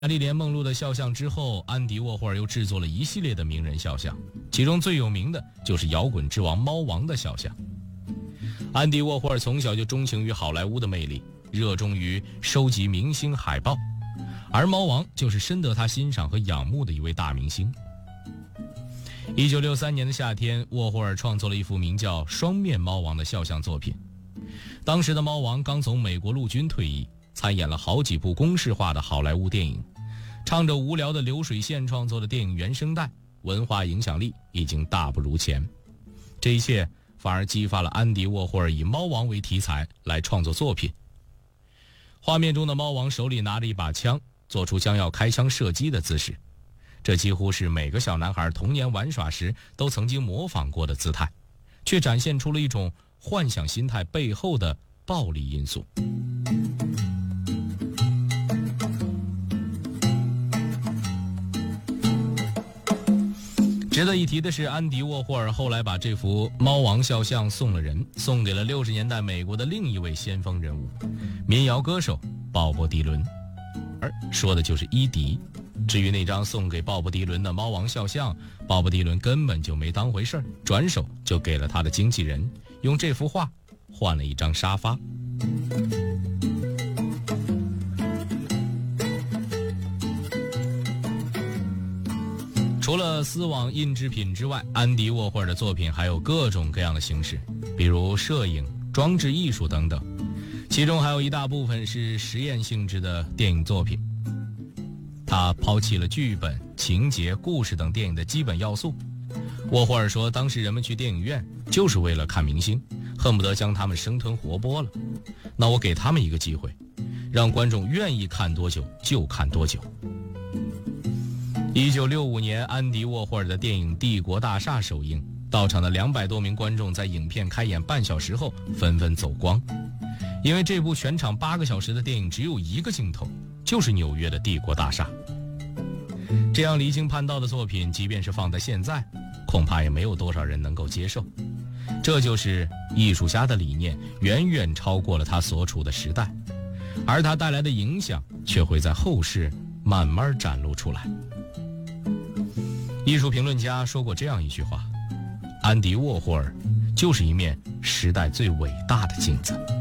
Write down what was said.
玛丽莲·梦露的肖像之后，安迪·沃霍尔又制作了一系列的名人肖像，其中最有名的就是摇滚之王猫王的肖像。安迪·沃霍尔从小就钟情于好莱坞的魅力，热衷于收集明星海报，而猫王就是深得他欣赏和仰慕的一位大明星。1963年的夏天，沃霍尔创作了一幅名叫《双面猫王》的肖像作品。当时的猫王刚从美国陆军退役，参演了好几部公式化的好莱坞电影，唱着无聊的流水线创作的电影原声带，文化影响力已经大不如前。这一切反而激发了安迪·沃霍尔以猫王为题材来创作作品。画面中的猫王手里拿着一把枪，做出将要开枪射击的姿势，这几乎是每个小男孩童年玩耍时都曾经模仿过的姿态，却展现出了一种幻想心态背后的暴力因素。值得一提的是，安迪·沃霍尔后来把这幅猫王肖像送了人，送给了60年代美国的另一位先锋人物，民谣歌手鲍勃·迪伦，而说的就是伊迪。至于那张送给鲍勃·迪伦的猫王肖像，鲍勃·迪伦根本就没当回事儿，转手就给了他的经纪人，用这幅画换了一张沙发。除了丝网印制品之外，安迪·沃霍尔的作品还有各种各样的形式，比如摄影、装置艺术等等，其中还有一大部分是实验性质的电影作品。他抛弃了剧本、情节、故事等电影的基本要素。沃霍尔说，当时人们去电影院就是为了看明星，恨不得将他们生吞活剥了。那我给他们一个机会，让观众愿意看多久就看多久。1965年，安迪·沃霍尔的电影《帝国大厦》首映，到场的200多名观众在影片开演半小时后纷纷走光，因为这部全场8个小时的电影只有一个镜头，就是纽约的帝国大厦。这样离经叛道的作品，即便是放在现在，恐怕也没有多少人能够接受。这就是艺术家的理念远远超过了他所处的时代，而他带来的影响却会在后世慢慢展露出来。艺术评论家说过这样一句话：安迪·沃霍尔就是一面时代最伟大的镜子。